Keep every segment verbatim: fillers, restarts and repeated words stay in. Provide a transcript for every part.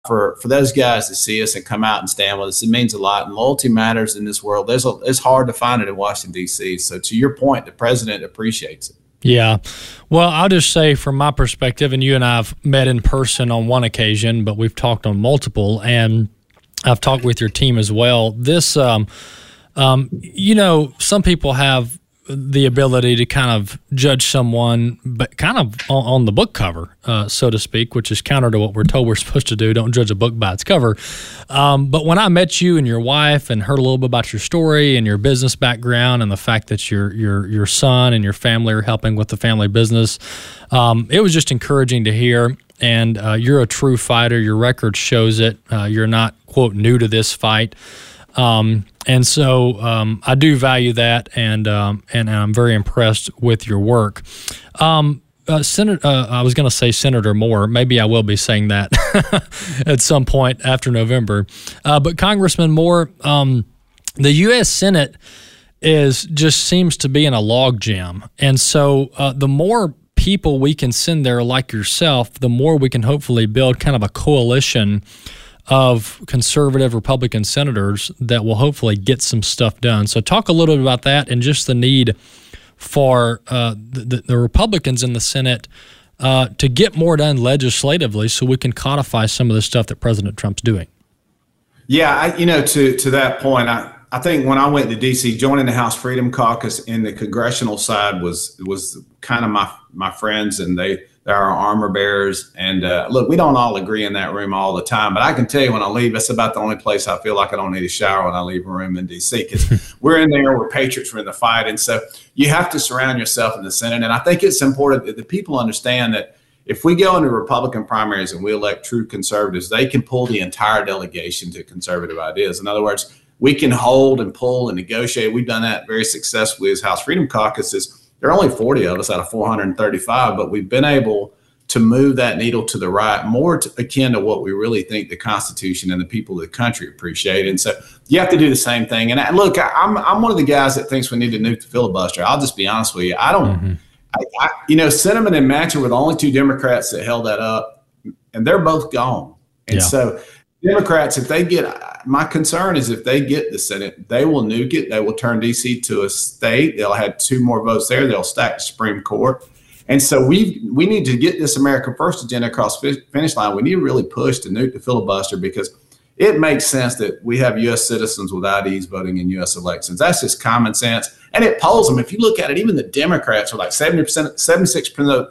for, for those guys to see us and come out and stand with us. It means a lot. And loyalty matters in this world. There's a, it's hard to find it in Washington, D C. So to your point, the president appreciates it. Yeah. Well, I'll just say from my perspective, and you and I have met in person on one occasion, but we've talked on multiple, and I've talked with your team as well. This, um, um, you know, some people have the ability to kind of judge someone, but kind of on, on the book cover, uh, so to speak, which is counter to what we're told we're supposed to do. Don't judge a book by its cover. Um, but when I met you and your wife and heard a little bit about your story and your business background and the fact that your your your son and your family are helping with the family business, um, it was just encouraging to hear. And uh, you're a true fighter. Your record shows it. Uh, you're not, quote, new to this fight. Um, and so um, I do value that, and um, and I'm very impressed with your work. Um, uh, Senator, uh, I was going to say Senator Moore. Maybe I will be saying that at some point after November. Uh, but Congressman Moore, um, the U S Senate is just seems to be in a logjam, and so uh, the more people we can send there like yourself, the more we can hopefully build kind of a coalition of conservative Republican senators that will hopefully get some stuff done. So talk a little bit about that and just the need for uh, the, the Republicans in the Senate uh, to get more done legislatively so we can codify some of the stuff that President Trump's doing. Yeah, I, you know, to to that point, I, I think when I went to D C, joining the House Freedom Caucus in the congressional side was was kind of my my friends, and they they're our armor bearers. And uh, look, we don't all agree in that room all the time, but I can tell you when I leave, that's about the only place I feel like I don't need a shower when I leave a room in D C, because we're in there, we're patriots, we're in the fight. And so you have to surround yourself in the Senate. And I think it's important that the people understand that if we go into Republican primaries and we elect true conservatives, they can pull the entire delegation to conservative ideas. In other words, we can hold and pull and negotiate. We've done that very successfully as House Freedom Caucuses. There are only forty of us out of four hundred thirty-five, but we've been able to move that needle to the right, more to, akin to what we really think the Constitution and the people of the country appreciate. And so you have to do the same thing. And I, look, I, I'm I'm one of the guys that thinks we need to nuke the filibuster. I'll just be honest with you. I don't, mm-hmm. I, I, you know, Sinema and Manchin were the only two Democrats that held that up, and they're both gone. And yeah. so Democrats, if they get, my concern is if they get the Senate, they will nuke it. They will turn D C to a state. They'll have two more votes there. They'll stack the Supreme Court. And so we we need to get this America First agenda across the finish line. We need to really push to nuke the filibuster, because it makes sense that we have U S citizens with I Ds voting in U S elections. That's just common sense. And it polls them. If you look at it, even the Democrats are like seventy percent, seventy-six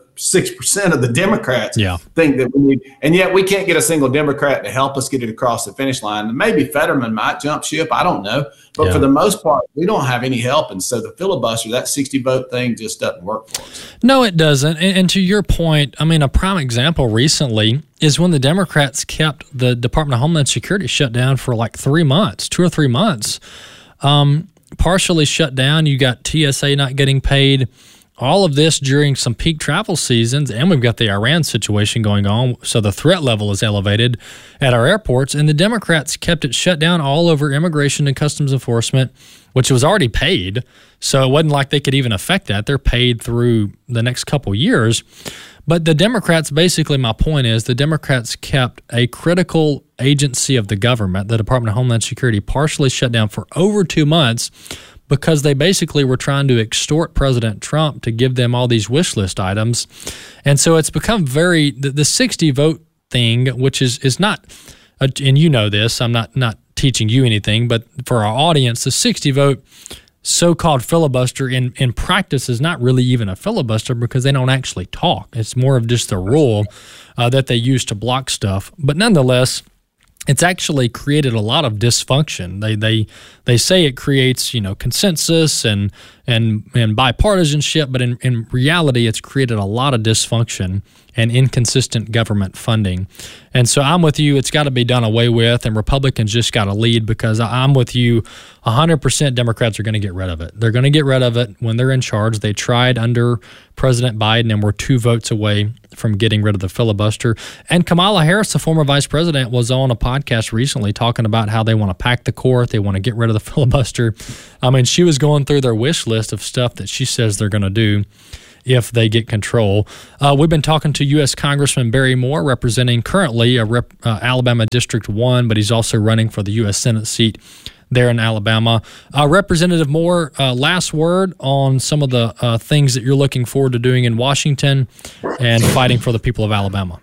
percent of the Democrats yeah. think that we need, and yet we can't get a single Democrat to help us get it across the finish line. And maybe Fetterman might jump ship. I don't know. But yeah. for the most part, we don't have any help. And so the filibuster, that sixty vote thing just doesn't work for us. No, it doesn't. And, and to your point, I mean, a prime example recently is when the Democrats kept the Department of Homeland Security shut down for like three months, two or three months. Um, partially shut down. You got T S A not getting paid. All of this during some peak travel seasons, and we've got the Iran situation going on, so the threat level is elevated at our airports, and the Democrats kept it shut down all over immigration and customs enforcement, which was already paid, so it wasn't like they could even affect that. They're paid through the next couple years. But the Democrats, basically my point is, the Democrats kept a critical agency of the government, the Department of Homeland Security, partially shut down for over two months because they basically were trying to extort President Trump to give them all these wish list items. And so it's become very, the, the sixty vote thing, which is, is not, uh, and you know this, I'm not, not teaching you anything, but for our audience, the sixty vote so-called filibuster in, in practice is not really even a filibuster because they don't actually talk. It's more of just a rule uh, that they use to block stuff. But nonetheless, it's actually created a lot of dysfunction. They they they say it creates, you know, consensus and and and bipartisanship, but in, in reality, it's created a lot of dysfunction and inconsistent government funding. And so I'm with you. It's got to be done away with, and Republicans just got to lead, because I'm with you. one hundred percent Democrats are going to get rid of it. They're going to get rid of it when they're in charge. They tried under President Biden and were two votes away from getting rid of the filibuster. And Kamala Harris, the former vice president, was on a podcast recently talking about how they want to pack the court. They want to get rid of the filibuster. I mean, she was going through their wish list of stuff that she says they're going to do if they get control. Uh, we've been talking to U S Congressman Barry Moore, representing currently a rep, uh, Alabama District one, but he's also running for the U S Senate seat there in Alabama. Uh, Representative Moore, uh, last word on some of the uh, things that you're looking forward to doing in Washington and fighting for the people of Alabama.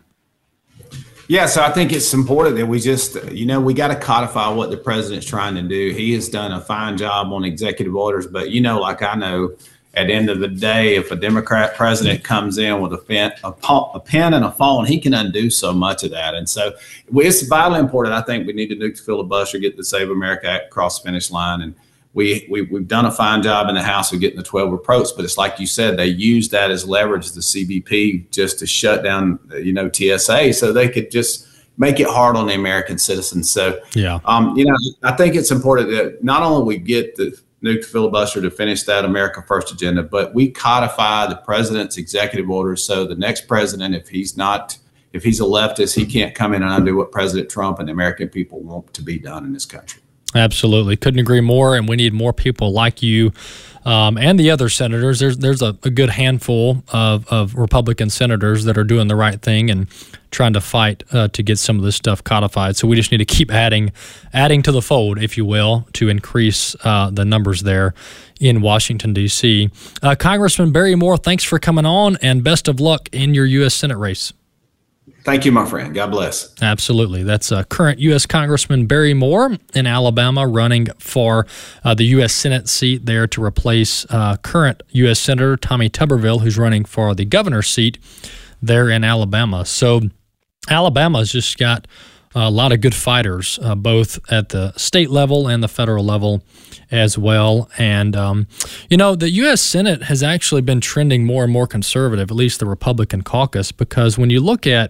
Yeah, so I think it's important that we just, you know, we got to codify what the president's trying to do. He has done a fine job on executive orders, but, you know, like I know, at the end of the day, if a Democrat president comes in with a pen, a, a pen and a phone, he can undo so much of that. And so it's vitally important. I think we need to nuke the filibuster, get the Save America Act across the finish line. And we, we, we've done a fine job in the House of getting the twelve approach. But it's like you said, they used that as leverage, the C B P, just to shut down, you know, T S A so they could just make it hard on the American citizens. So, yeah, um, you know, I think it's important that not only we get the nuke filibuster to finish that America First agenda, but we codify the president's executive orders so the next president, if he's not, if he's a leftist, he can't come in and undo what President Trump and the American people want to be done in this country. Absolutely. Couldn't agree more. And we need more people like you um, and the other senators. There's there's a, a good handful of, of Republican senators that are doing the right thing and trying to fight uh, to get some of this stuff codified. So we just need to keep adding adding to the fold, if you will, to increase uh, the numbers there in Washington, D C. Uh, Congressman Barry Moore, thanks for coming on, and best of luck in your U S Senate race. Thank you, my friend. God bless. Absolutely. That's uh, current U S Congressman Barry Moore in Alabama, running for uh, the U S Senate seat there to replace uh, current U S Senator Tommy Tuberville, who's running for the governor's seat there in Alabama. So Alabama's just got a lot of good fighters, uh, both at the state level and the federal level as well. And, um, you know, the U S Senate has actually been trending more and more conservative, at least the Republican caucus, because when you look at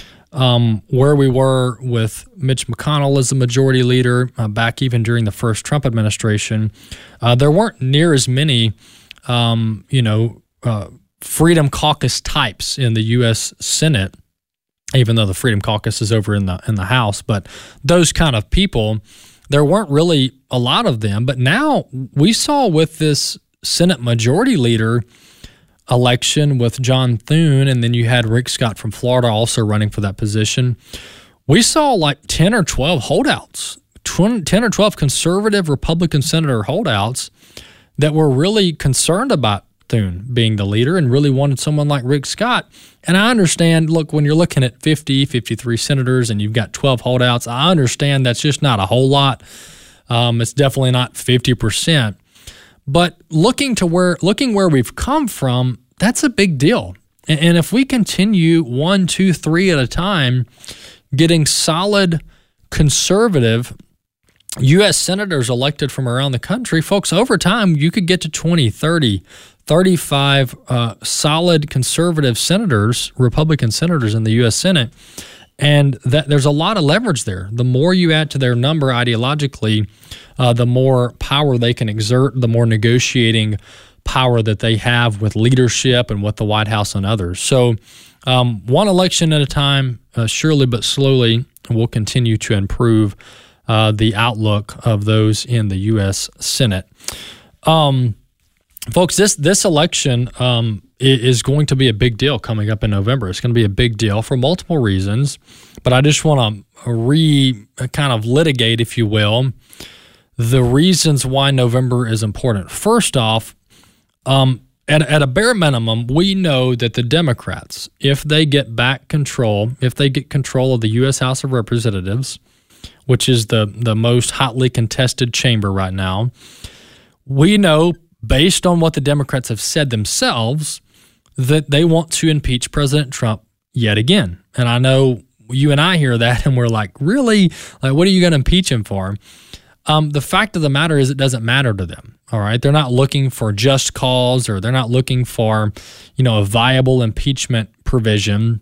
um, where we were with Mitch McConnell as the majority leader uh, back even during the first Trump administration, uh, there weren't near as many, um, you know, uh, Freedom Caucus types in the U S Senate, even though the Freedom Caucus is over in the in the House. But those kind of people, there weren't really a lot of them. But now we saw with this Senate Majority Leader election with John Thune, and then you had Rick Scott from Florida also running for that position, we saw like ten or twelve holdouts, ten or twelve conservative Republican senator holdouts that were really concerned about Thune being the leader and really wanted someone like Rick Scott. And I understand, look, when you're looking at fifty, fifty-three senators and you've got twelve holdouts, I understand that's just not a whole lot. Um, it's definitely not fifty percent. But looking to where looking where we've come from, that's a big deal. And, and if we continue one, two, three at a time, getting solid conservative U S senators elected from around the country, folks, over time, you could get to twenty, thirty, thirty-five uh, solid conservative senators, Republican senators in the U S Senate, and that there's a lot of leverage there. The more you add to their number ideologically, uh, the more power they can exert, the more negotiating power that they have with leadership and with the White House and others. So um, one election at a time, uh, surely but slowly, will continue to improve uh, the outlook of those in the U S Senate. Um, Folks, this this election um, is going to be a big deal coming up in November. It's going to be a big deal for multiple reasons, but I just want to re kind of litigate, if you will, the reasons why November is important. First off, um, at, at a bare minimum, we know that the Democrats, if they get back control, if they get control of the U S House of Representatives, which is the, the most hotly contested chamber right now, we know, based on what the Democrats have said themselves, that they want to impeach President Trump yet again. And I know you and I hear that and we're like, really? Like, what are you going to impeach him for? Um, the fact of the matter is it doesn't matter to them, all right? They're not looking for just cause, or they're not looking for, you know, a viable impeachment provision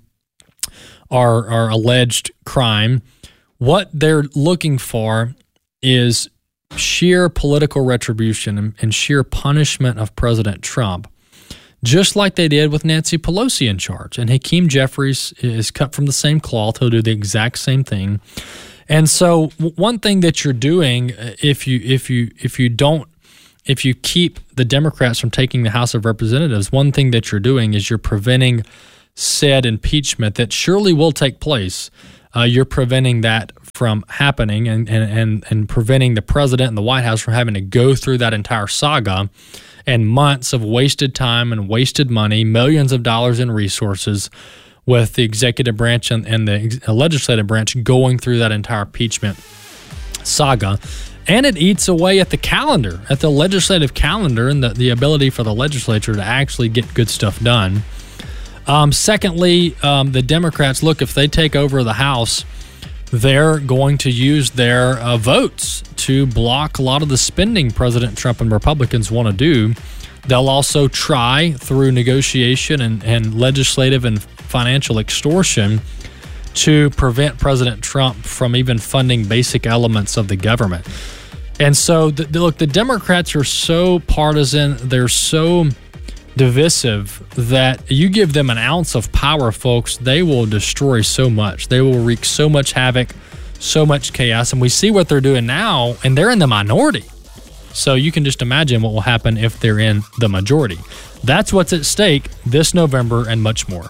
or, or alleged crime. What they're looking for is sheer political retribution and, and sheer punishment of President Trump, just like they did with Nancy Pelosi in charge. And Hakeem Jeffries is cut from the same cloth. He'll do the exact same thing. And so one thing that you're doing, if you if you if you don't if you keep the Democrats from taking the House of Representatives, one thing that you're doing is you're preventing said impeachment that surely will take place. Uh, you're preventing that from happening and, and, and, and preventing the president and the White House from having to go through that entire saga and months of wasted time and wasted money, millions of dollars in resources, with the executive branch and, and the legislative branch going through that entire impeachment saga. And it eats away at the calendar, at the legislative calendar, and the, the ability for the legislature to actually get good stuff done. Um, secondly, um, the Democrats, look, if they take over the House, they're going to use their uh, votes to block a lot of the spending President Trump and Republicans want to do. They'll also try through negotiation and, and legislative and financial extortion to prevent President Trump from even funding basic elements of the government. And so, the, the, look, the Democrats are so partisan, they're so divisive that you give them an ounce of power, folks, they will destroy so much. They will wreak so much havoc, so much chaos. And we see what they're doing now, and they're in the minority. So you can just imagine what will happen if they're in the majority. That's what's at stake this November and much more.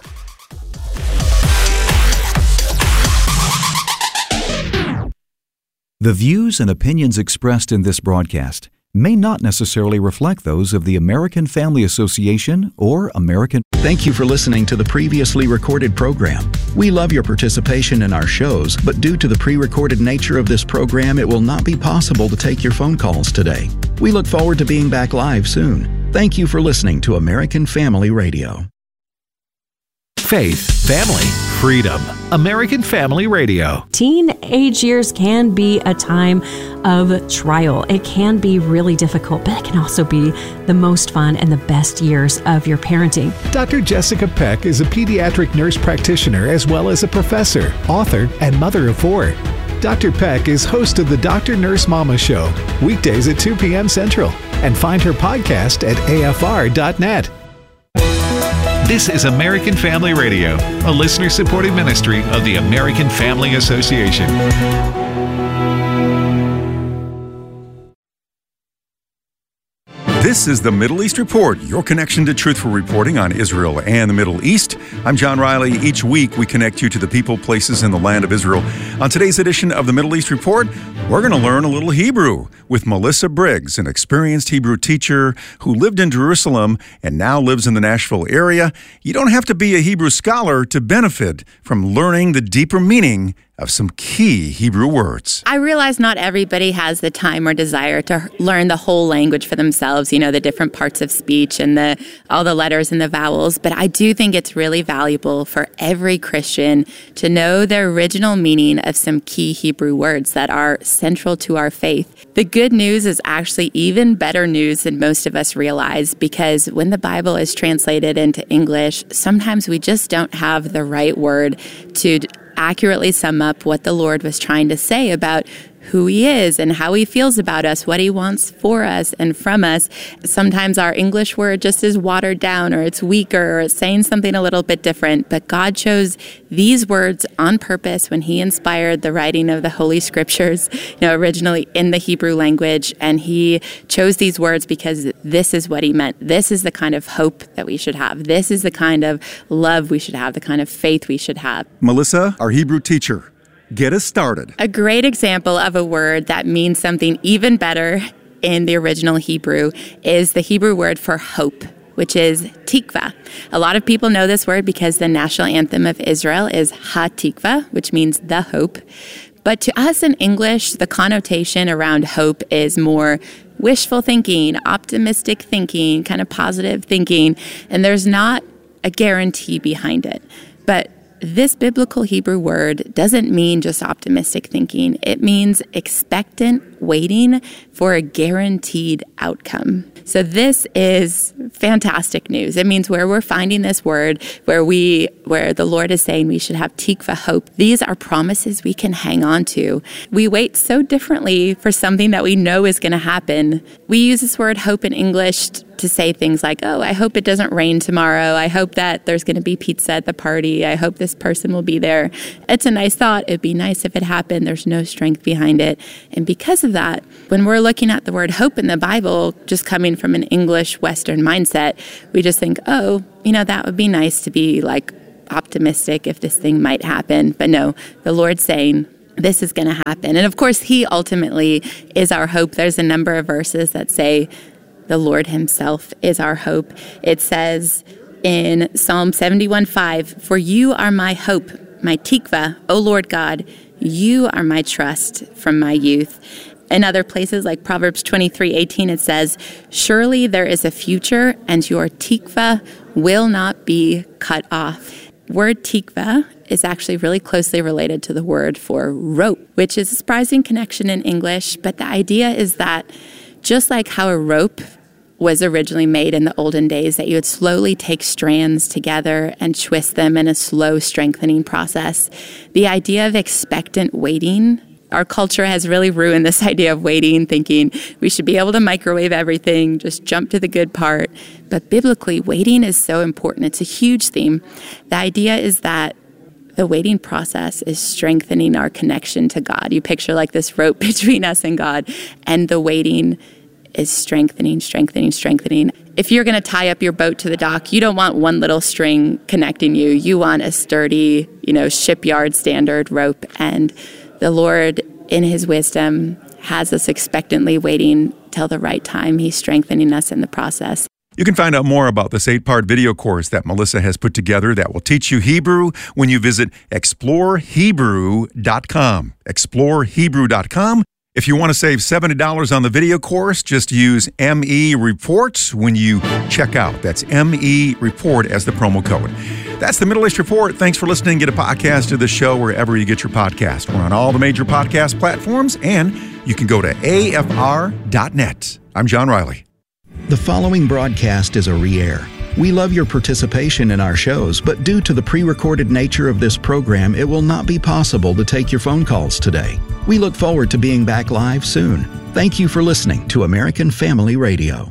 The views and opinions expressed in this broadcast may not necessarily reflect those of the American Family Association or American... Thank you for listening to the previously recorded program. We love your participation in our shows, but due to the pre-recorded nature of this program, it will not be possible to take your phone calls today. We look forward to being back live soon. Thank you for listening to American Family Radio. Faith, family, freedom. American Family Radio. Teenage years can be a time of trial. It can be really difficult, but it can also be the most fun and the best years of your parenting. Doctor Jessica Peck is a pediatric nurse practitioner as well as a professor, author, and mother of four. Doctor Peck is host of the Doctor Nurse Mama Show, weekdays at two p.m. Central, and find her podcast at A F R dot net. This is American Family Radio, a listener-supported ministry of the American Family Association. This is the Middle East Report, your connection to truthful reporting on Israel and the Middle East. I'm John Riley. Each week, we connect you to the people, places, and the land of Israel. On today's edition of the Middle East Report, we're going to learn a little Hebrew with Melissa Briggs, an experienced Hebrew teacher who lived in Jerusalem and now lives in the Nashville area. You don't have to be a Hebrew scholar to benefit from learning the deeper meaning of some key Hebrew words. I realize not everybody has the time or desire to learn the whole language for themselves, you know, the different parts of speech and the all the letters and the vowels, but I do think it's really valuable for every Christian to know the original meaning of some key Hebrew words that are central to our faith. The good news is actually even better news than most of us realize, because when the Bible is translated into English, sometimes we just don't have the right word to accurately sum up what the Lord was trying to say about who he is and how he feels about us, what he wants for us and from us. Sometimes our English word just is watered down, or it's weaker, or it's saying something a little bit different. But God chose these words on purpose when he inspired the writing of the Holy Scriptures, you know, originally in the Hebrew language. And he chose these words because this is what he meant. This is the kind of hope that we should have. This is the kind of love we should have, the kind of faith we should have. Melissa, our Hebrew teacher, get us started. A great example of a word that means something even better in the original Hebrew is the Hebrew word for hope, which is tikva. A lot of people know this word because the national anthem of Israel is Ha-Tikva, which means the hope. But to us in English, the connotation around hope is more wishful thinking, optimistic thinking, kind of positive thinking, and there's not a guarantee behind it. But this biblical Hebrew word doesn't mean just optimistic thinking. It means expectant waiting for a guaranteed outcome. So this is fantastic news. It means where we're finding this word, where we, where the Lord is saying we should have tikva, hope. These are promises we can hang on to. We wait so differently for something that we know is going to happen. We use this word hope in English to say things like, oh, I hope it doesn't rain tomorrow. I hope that there's going to be pizza at the party. I hope this person will be there. It's a nice thought. It'd be nice if it happened. There's no strength behind it. And because of that. When we're looking at the word hope in the Bible, just coming from an English Western mindset, we just think, oh, you know, that would be nice to be like optimistic if this thing might happen. But no, the Lord's saying, this is going to happen. And of course, he ultimately is our hope. There's a number of verses that say the Lord himself is our hope. It says in Psalm seventy-one five, for you are my hope, my tikva, O Lord God, you are my trust from my youth. In other places like Proverbs twenty-three eighteen, it says, surely there is a future and your tikva will not be cut off. Word tikva is actually really closely related to the word for rope, which is a surprising connection in English. But the idea is that just like how a rope was originally made in the olden days, that you would slowly take strands together and twist them in a slow strengthening process, the idea of expectant waiting, our culture has really ruined this idea of waiting, thinking we should be able to microwave everything, just jump to the good part. But biblically, waiting is so important. It's a huge theme. The idea is that the waiting process is strengthening our connection to God. You picture like this rope between us and God, and the waiting is strengthening, strengthening, strengthening. If you're going to tie up your boat to the dock, you don't want one little string connecting you. You want a sturdy, you know, shipyard standard rope. And the Lord, in his wisdom, has us expectantly waiting till the right time. He's strengthening us in the process. You can find out more about this eight-part video course that Melissa has put together that will teach you Hebrew when you visit explore hebrew dot com. explore hebrew dot com. If you want to save seventy dollars on the video course, just use M E Report when you check out. That's M E Report as the promo code. That's the Middle East Report. Thanks for listening. Get a podcast of the show wherever you get your podcast. We're on all the major podcast platforms, and you can go to A F R dot net. I'm John Riley. The following broadcast is a re-air. We love your participation in our shows, but due to the pre-recorded nature of this program, it will not be possible to take your phone calls today. We look forward to being back live soon. Thank you for listening to American Family Radio.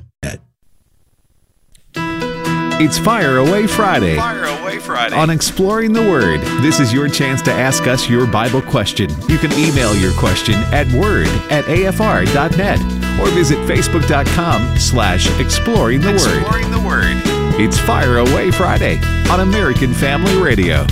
It's Fire Away Friday. Fire Away Friday. On Exploring the Word, this is your chance to ask us your Bible question. You can email your question at word at A F R dot net or visit facebook dot com slash exploring the word. Exploring the Word. It's Fire Away Friday on American Family Radio.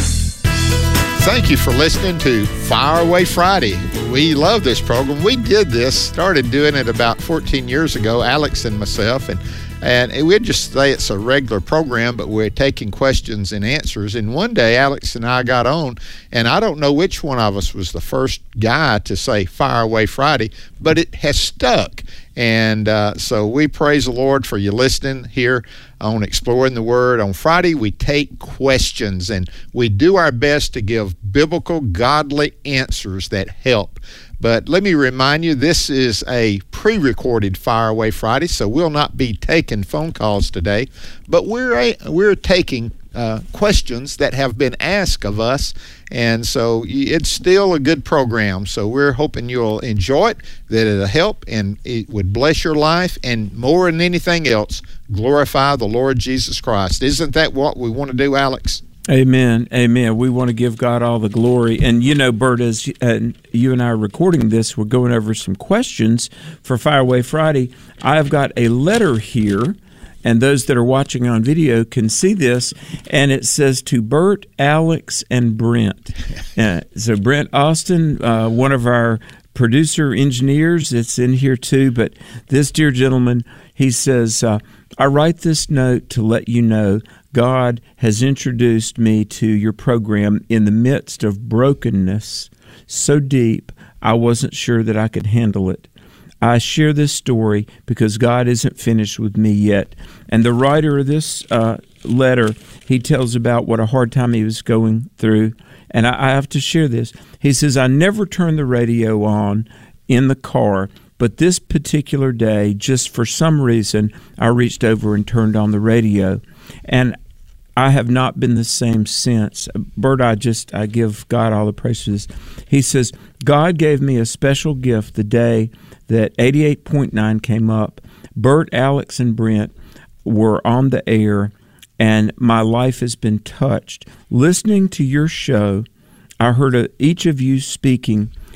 Thank you for listening to Fire Away Friday. We love this program. We did this, started doing it about fourteen years ago, Alex and myself, and And we'd just say it's a regular program, but we're taking questions and answers. And one day, Alex and I got on, and I don't know which one of us was the first guy to say Fire Away Friday, but it has stuck. And uh, so we praise the Lord for you listening here on Exploring the Word. On Friday, we take questions, and we do our best to give biblical, godly answers that help. But let me remind you, this is a pre-recorded Fire Away Friday, so we'll not be taking phone calls today. But we're a, we're taking uh, questions that have been asked of us, and so it's still a good program. So we're hoping you'll enjoy it, that it'll help, and it would bless your life, and more than anything else, glorify the Lord Jesus Christ. Isn't that what we want to do, Alex? Amen. Amen. We want to give God all the glory. And, you know, Bert, as uh, you and I are recording this, we're going over some questions for Fire Away Friday. I've got a letter here, and those that are watching on video can see this, and it says to Bert, Alex, and Brent. Uh, so Brent Austin, uh, one of our producer engineers, it's in here too, but this dear gentleman, he says, uh, I write this note to let you know God has introduced me to your program in the midst of brokenness so deep I wasn't sure that I could handle it. I share this story because God isn't finished with me yet. And the writer of this uh, letter, he tells about what a hard time he was going through. And I, I have to share this. He says, I never turn the radio on in the car, but this particular day, just for some reason, I reached over and turned on the radio. And I have not been the same since. Bert, I just, I give God all the praise for this. He says, God gave me a special gift the day that eighty-eight point nine came up. Bert, Alex, and Brent were on the air, and my life has been touched. Listening to your show, I heard a, each of you speaking,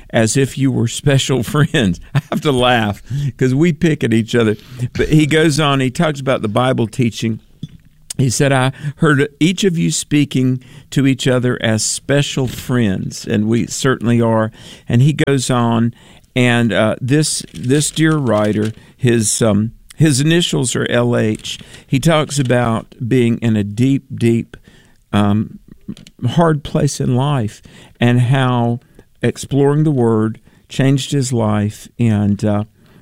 as if you were special friends. I have to laugh because we pick at each other. But he goes on, he talks about the Bible teaching. He said, I heard each of you speaking to each other as special friends, and we certainly are. And he goes on, and uh, this this dear writer, his um, his initials are L H. He talks about being in a deep, deep, um, hard place in life, and how exploring the Word changed his life. And uh,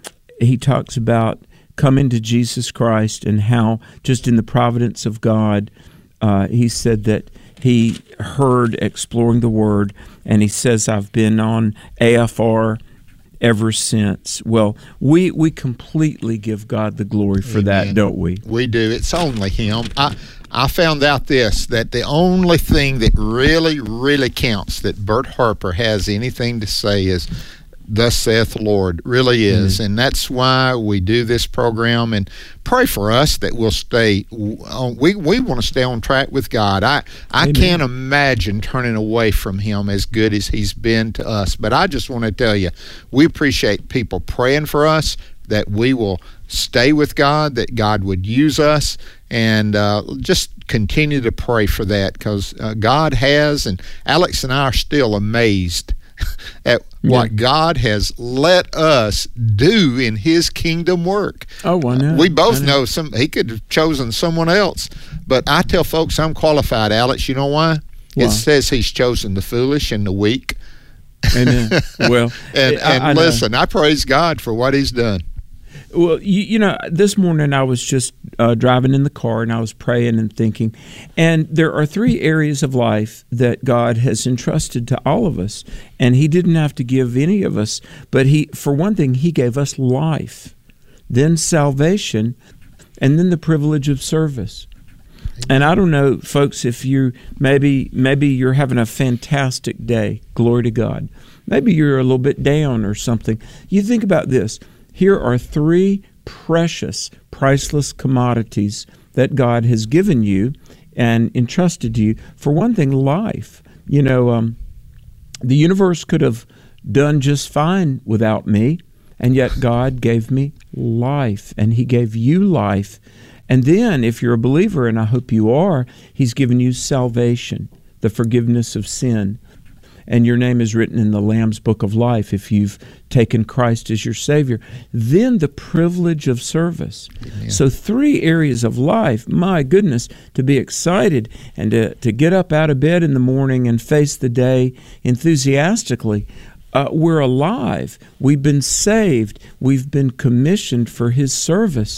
he talks about coming to Jesus Christ and how just in the providence of God, uh, he said that he heard exploring the Word, and he says, I've been on A F R ever since. Well, we we completely give God the glory for Amen. That, don't we? We do. It's only Him. I, I found out this, that the only thing that really, really counts that Bert Harper has anything to say is, thus saith the Lord, really is. Mm-hmm. And that's why we do this program. And pray for us that we'll stay, we, we want to stay on track with God. I, I can't imagine turning away from Him as good as He's been to us. But I just want to tell you, we appreciate people praying for us, that we will stay with God, that God would use us, and uh, just continue to pray for that, because uh, God has, and Alex and I are still amazed at what yeah. God has let us do in His kingdom work. Oh, I know. We both know. know some. He could have chosen someone else, but I tell folks I'm qualified, Alex. You know why? why? It says He's chosen the foolish and the weak. Amen. Well, and, and I, I listen, know. I praise God for what He's done. Well, you, you know, this morning I was just uh, driving in the car, and I was praying and thinking, and there are three areas of life that God has entrusted to all of us, and He didn't have to give any of us, but He, for one thing, He gave us life, then salvation, and then the privilege of service. And I don't know, folks, if you maybe maybe you're having a fantastic day, glory to God. Maybe you're a little bit down or something. You think about this. Here are three precious, priceless commodities that God has given you and entrusted to you. For one thing, life. You know, um, the universe could have done just fine without me, and yet God gave me life, and He gave you life. And then, if you're a believer, and I hope you are, He's given you salvation, the forgiveness of sin. And your name is written in the Lamb's Book of Life if you've taken Christ as your Savior. Then the privilege of service. Amen. So three areas of life, my goodness, to be excited and to, to get up out of bed in the morning and face the day enthusiastically. Uh, we're alive. We've been saved. We've been commissioned for His service.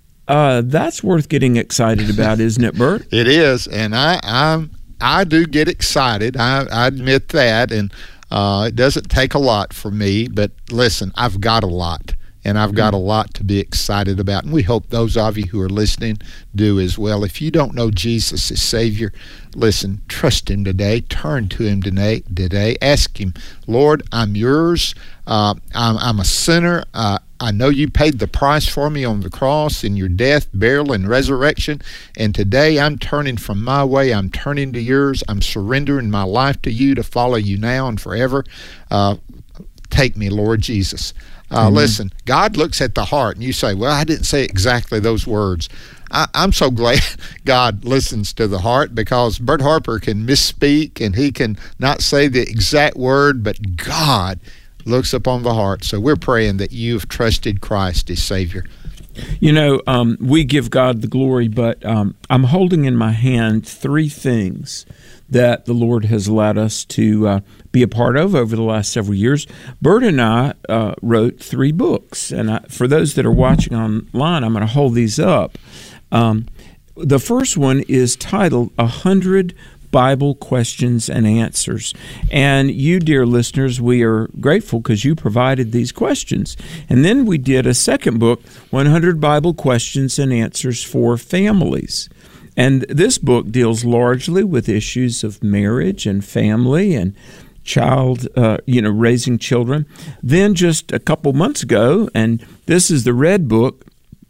Uh, that's worth getting excited about, isn't it, Bert? It is, and I, I'm I do get excited. I, I admit that, and uh, it doesn't take a lot for me. But listen, I've got a lot, and I've got a lot to be excited about. And we hope those of you who are listening do as well. If you don't know Jesus as Savior, listen, trust Him today. Turn to Him today. Today, ask Him, Lord, I'm yours. Uh, I'm, I'm a sinner. Uh, I know You paid the price for me on the cross in Your death, burial, and resurrection. And today I'm turning from my way. I'm turning to Yours. I'm surrendering my life to You to follow You now and forever. Uh, take me, Lord Jesus. Uh, mm-hmm. Listen, God looks at the heart, and you say, well, I didn't say exactly those words. I, I'm so glad God listens to the heart, because Bert Harper can misspeak and he can not say the exact word, but God looks upon the heart. So we're praying that you've trusted Christ as Savior. You know, um, we give God the glory, but um, I'm holding in my hand three things that the Lord has allowed us to uh, be a part of over the last several years. Bert and I uh, wrote three books, and I, for those that are watching online, I'm going to hold these up. Um, the first one is titled A Hundred Bible Questions and Answers. And you, dear listeners, we are grateful because you provided these questions. And then we did a second book, one hundred Bible Questions and Answers for Families. And this book deals largely with issues of marriage and family and child, uh, you know, raising children. Then just a couple months ago, and this is the red book,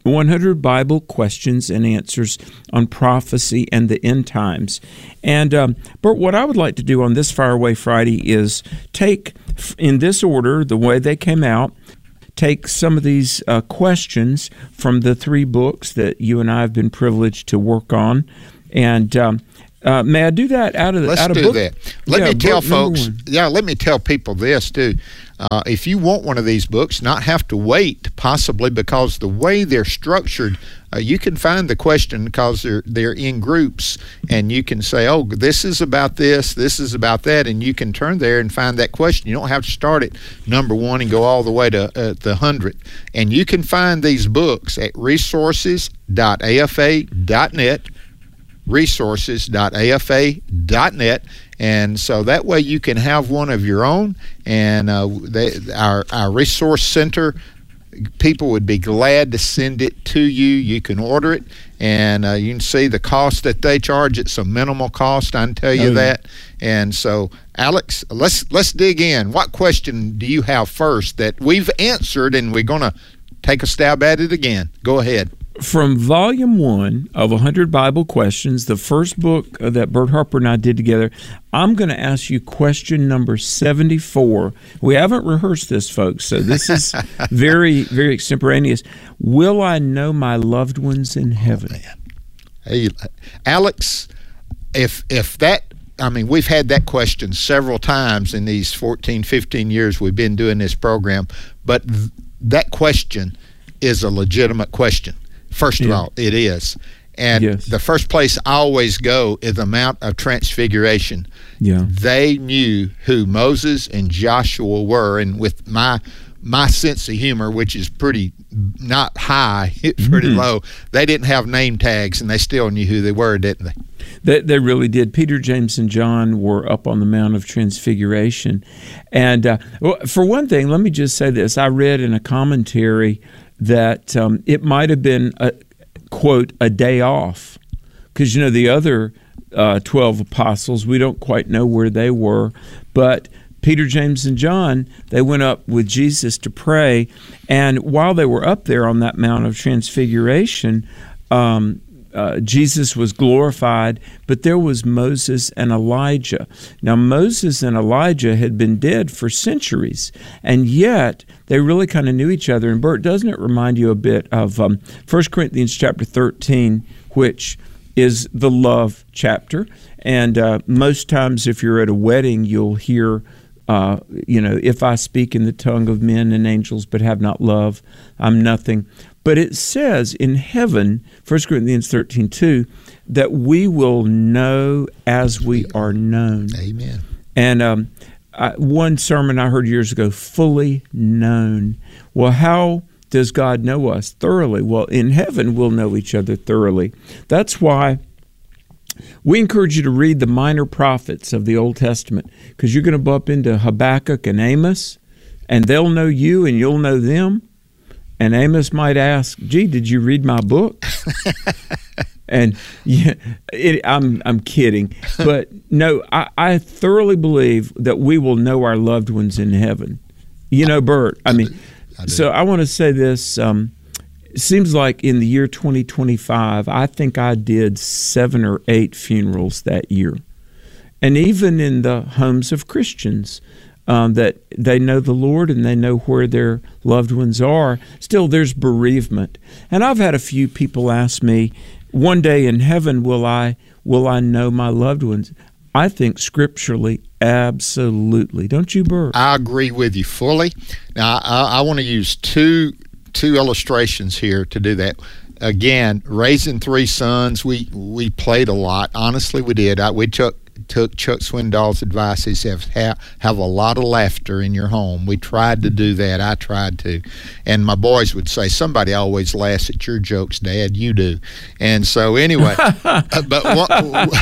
one hundred Bible questions and answers on prophecy and the end times. And, um, Bert, what I would like to do on this Fire Away Friday is take, in this order, the way they came out, take some of these uh, questions from the three books that you and I have been privileged to work on. And um, uh, may I do that out of the Let's out of do book? that. Let yeah, me tell book number folks, one. yeah, let me tell people this too. Uh, if you want one of these books, not have to wait, possibly because the way they're structured, uh, you can find the question because they're they're in groups, and you can say, oh, this is about this, this is about that, and you can turn there and find that question. You don't have to start at number one and go all the way to uh, the hundred. And you can find these books at resources dot A F A dot net, resources dot A F A dot net. And so that way you can have one of your own, and uh, they, our our resource center people would be glad to send it to you. You can order it, and uh, you can see the cost that they charge. It's a minimal cost, I can tell you Oh, yeah. that. And so, Alex, let's let's dig in. What question do you have first that we've answered, and we're going to take a stab at it again? Go ahead. From volume one of one hundred Bible Questions, the first book that Bert Harper and I did together, I'm going to ask you question number seventy-four. We haven't rehearsed this, folks, so this is very, very extemporaneous. Will I know my loved ones in heaven? Oh, hey, Alex, if if that, I mean, we've had that question several times in these fourteen, fifteen years we've been doing this program, but th- that question is a legitimate question. First of Yeah. all, it is. And Yes. the first place I always go is the Mount of Transfiguration. Yeah. They knew who Moses and Joshua were, and with my my sense of humor, which is pretty not high, it's pretty Mhm. low, they didn't have name tags, and they still knew who they were, didn't they? They, they really did. Peter, James, and John were up on the Mount of Transfiguration. And uh, well, for one thing, let me just say this. I read in a commentary that um, it might have been, a, quote, a day off. Because, you know, the other uh, twelve apostles, we don't quite know where they were. But Peter, James, and John, they went up with Jesus to pray. And while they were up there on that Mount of Transfiguration, um, Uh, Jesus was glorified, but there was Moses and Elijah. Now, Moses and Elijah had been dead for centuries, and yet they really kind of knew each other. And Bert, doesn't it remind you a bit of um, First Corinthians chapter thirteen, which is the love chapter? And uh, most times if you're at a wedding, you'll hear, uh, you know, if I speak in the tongue of men and angels but have not love, I'm nothing. But it says in heaven, First Corinthians thirteen two, that we will know as we are known. Amen. And um, I, one sermon I heard years ago, fully known. Well, how does God know us? Thoroughly. Well, in heaven, we'll know each other thoroughly. That's why we encourage you to read the minor prophets of the Old Testament, because you're going to bump into Habakkuk and Amos, and they'll know you and you'll know them. And Amos might ask, gee, did you read my book? And yeah, it, I'm I'm kidding. But no, I, I thoroughly believe that we will know our loved ones in heaven. You know, Bert, I mean, I do. so I want to say this. Um, it seems like in the year twenty twenty-five, I think I did seven or eight funerals that year. And even in the homes of Christians, Um, that they know the Lord and they know where their loved ones are, still there's bereavement. And I've had a few people ask me, one day in heaven, will I will I know my loved ones? I think scripturally, absolutely. Don't you, Bert? I agree with you fully. Now, I, I want to use two two illustrations here to do that. Again, raising three sons, we we played a lot. Honestly, we did. I, we took took Chuck Swindoll's advice. He said, have, have a lot of laughter in your home. We tried to do that. I tried to. And my boys would say, somebody always laughs at your jokes, Dad. You do. And so anyway, but one,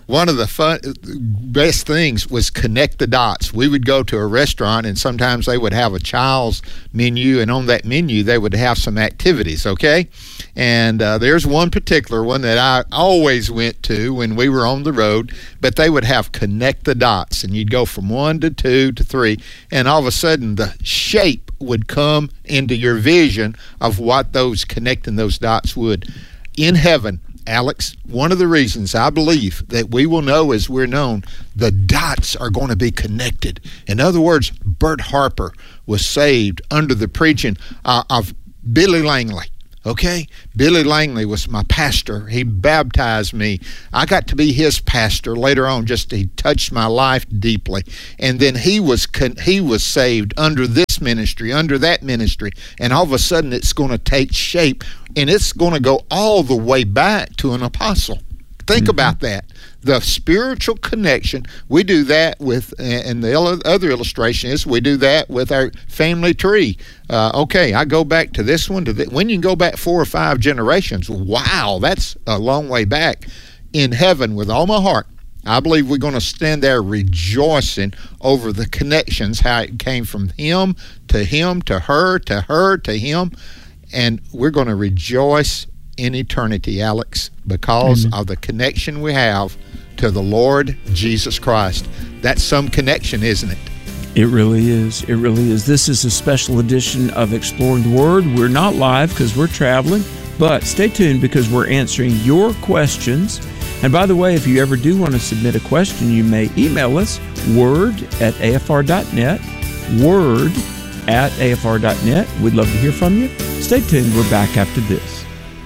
one of the fun, best things was connect the dots. We would go to a restaurant, and sometimes they would have a child's menu, and on that menu they would have some activities, okay? And uh, there's one particular one that I always went to when we were on the road, but they would have connect the dots, and you'd go from one to two to three, and all of a sudden the shape would come into your vision of what those connecting those dots would. In heaven, Alex, one of the reasons I believe that we will know as we're known, the dots are going to be connected. In other words, Bert Harper was saved under the preaching uh, of Billy Langley. Okay? Billy Langley was my pastor. He baptized me. I got to be his pastor later on. Just he touched my life deeply. And then he was con- he was saved under this ministry, under that ministry. And all of a sudden it's going to take shape, and it's going to go all the way back to an apostle. Think mm-hmm. about that. The spiritual connection, we do that with, and the other illustration is we do that with our family tree. Uh, okay, I go back to this one. To the, when you can go back four or five generations, wow, that's a long way back. In heaven, with all my heart, I believe we're going to stand there rejoicing over the connections, how it came from him to him to her to her to him, and we're going to rejoice in eternity, Alex, because mm-hmm. of the connection we have to the Lord Jesus Christ. That's some connection, isn't it? It really is. It really is. This is a special edition of Exploring the Word. We're not live because we're traveling, but stay tuned because we're answering your questions. And by the way, if you ever do want to submit a question, you may email us, word at a f r dot net, word at a f r dot net. We'd love to hear from you. Stay tuned. We're back after this.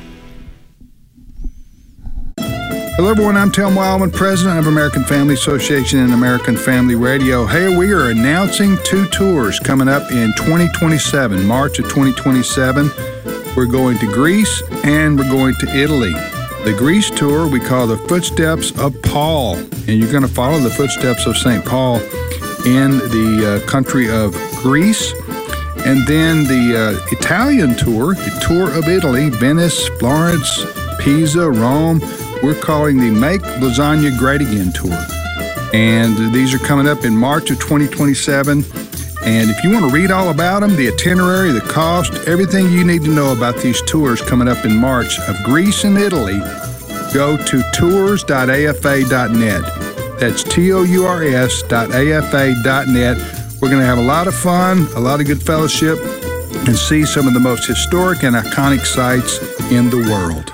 Hello, everyone. I'm Tim Wildman, president of American Family Association and American Family Radio. Hey, we are announcing two tours coming up in twenty twenty-seven, March of twenty twenty-seven. We're going to Greece and we're going to Italy. The Greece tour we call the Footsteps of Paul, and you're going to follow the footsteps of Saint Paul in the uh, country of Greece. And then the uh, Italian tour, the tour of Italy, Venice, Florence, Pisa, Rome. We're calling the Make Lasagna Great Again tour. And these are coming up in March of twenty twenty-seven. And if you want to read all about them, the itinerary, the cost, everything you need to know about these tours coming up in March of Greece and Italy, go to tours dot a f a dot net. That's T O U R S dot A F A dot net. We're going to have a lot of fun, a lot of good fellowship, and see some of the most historic and iconic sites in the world.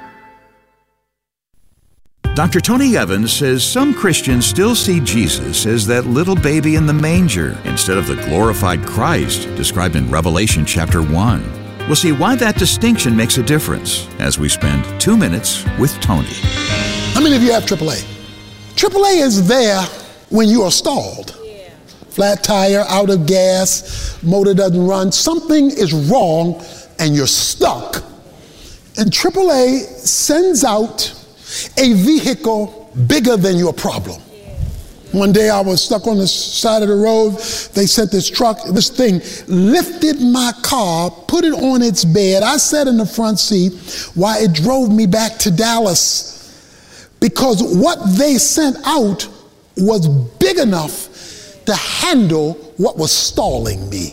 Doctor Tony Evans says some Christians still see Jesus as that little baby in the manger instead of the glorified Christ described in Revelation chapter one. We'll see why that distinction makes a difference as we spend two minutes with Tony. How many of you have triple A? triple A is there when you are stalled. Yeah. Flat tire, out of gas, motor doesn't run. Something is wrong and you're stuck. And triple A sends out a vehicle bigger than your problem. One day I was stuck on the side of the road. They sent this truck, this thing lifted my car, put it on its bed. I sat in the front seat while it drove me back to Dallas, because what they sent out was big enough to handle what was stalling me.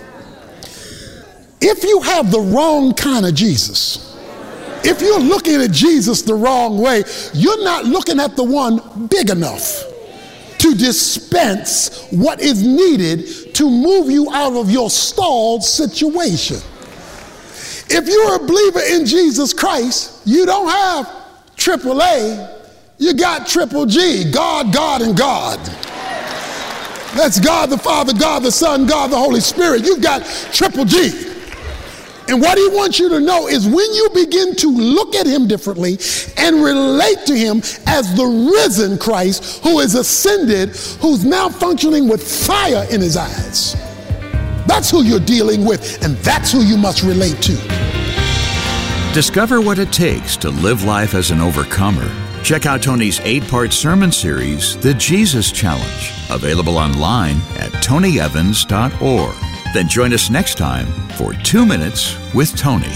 If you have the wrong kind of Jesus, if you're looking at Jesus the wrong way, you're not looking at the one big enough to dispense what is needed to move you out of your stalled situation. If you're a believer in Jesus Christ, you don't have triple A, you got triple G, God, God, and God. That's God the Father, God the Son, God the Holy Spirit. You've got triple G. And what he wants you to know is when you begin to look at him differently and relate to him as the risen Christ who is ascended, who's now functioning with fire in his eyes, that's who you're dealing with, and that's who you must relate to. Discover what it takes to live life as an overcomer. Check out Tony's eight-part sermon series, The Jesus Challenge, available online at tony evans dot org. Then join us next time for Two Minutes with Tony.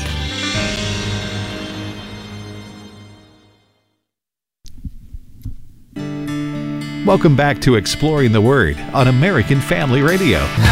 Welcome back to Exploring the Word on American Family Radio.